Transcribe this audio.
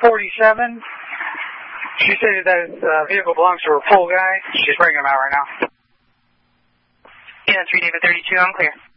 47. She stated that vehicle belongs to her pool guy. She's bringing him out right now. Yeah, 3 David 32, I'm clear.